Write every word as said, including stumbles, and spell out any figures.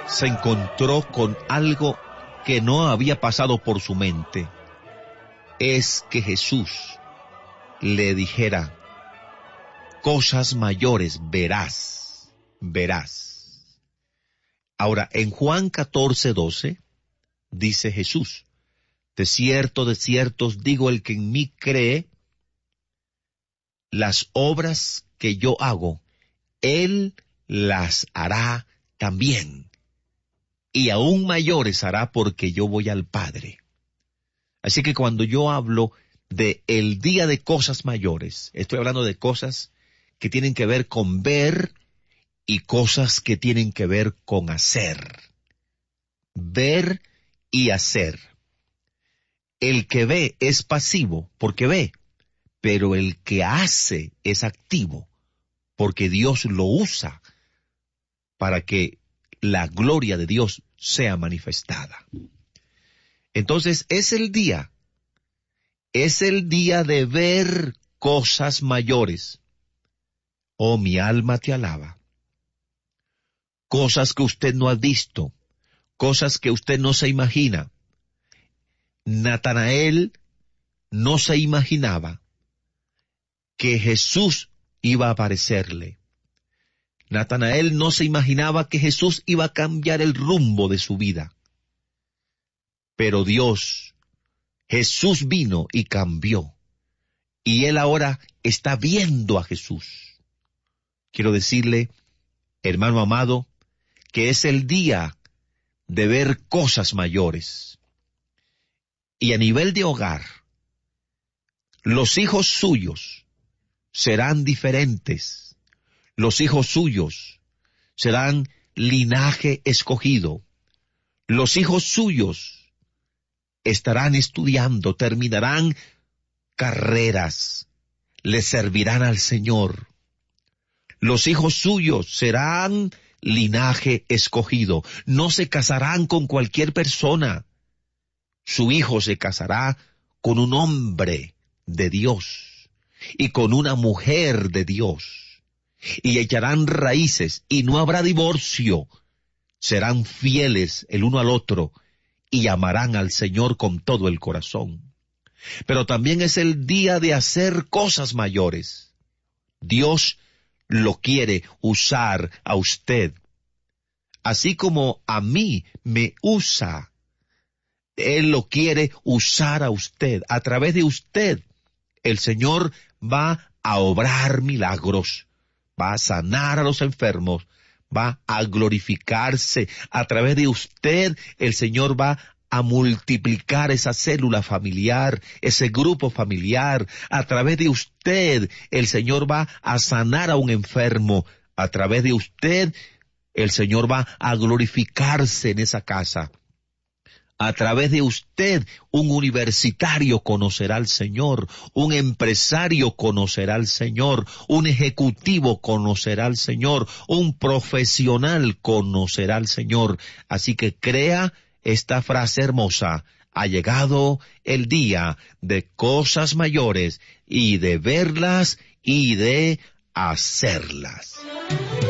se encontró con algo que no había pasado por su mente. Es que Jesús le dijera: cosas mayores verás, verás. Ahora, en Juan catorce, doce, dice Jesús: de cierto, de cierto os digo, el que en mí cree, las obras que yo hago, él las hará también, y aún mayores hará, porque yo voy al Padre. Así que cuando yo hablo de el día de cosas mayores, estoy hablando de cosas que tienen que ver con ver y cosas que tienen que ver con hacer. Ver y hacer. El que ve es pasivo porque ve, pero el que hace es activo porque Dios lo usa para que la gloria de Dios sea manifestada. Entonces es el día, es el día de ver cosas mayores. Oh, mi alma te alaba. Cosas que usted no ha visto, cosas que usted no se imagina. Natanael no se imaginaba que Jesús iba a aparecerle. Natanael no se imaginaba que Jesús iba a cambiar el rumbo de su vida. Pero Dios, Jesús vino y cambió. Y él ahora está viendo a Jesús. Quiero decirle, hermano amado, que es el día de ver cosas mayores. Y a nivel de hogar, los hijos suyos serán diferentes. Los hijos suyos serán linaje escogido. Los hijos suyos estarán estudiando, terminarán carreras, le servirán al Señor. Los hijos suyos serán linaje escogido. No se casarán con cualquier persona. Su hijo se casará con un hombre de Dios y con una mujer de Dios. Y echarán raíces y no habrá divorcio. Serán fieles el uno al otro y amarán al Señor con todo el corazón. Pero también es el día de hacer cosas mayores. Dios lo quiere usar a usted, así como a mí me usa. Él lo quiere usar a usted. A través de usted, el Señor va a obrar milagros, va a sanar a los enfermos, va a glorificarse. A través de usted, el Señor va a multiplicar esa célula familiar, ese grupo familiar. A través de usted, el Señor va a sanar a un enfermo. A través de usted, el Señor va a glorificarse en esa casa. A través de usted, un universitario conocerá al Señor, un empresario conocerá al Señor, un ejecutivo conocerá al Señor, un profesional conocerá al Señor. Así que crea esta frase hermosa: ha llegado el día de cosas mayores y de verlas y de hacerlas.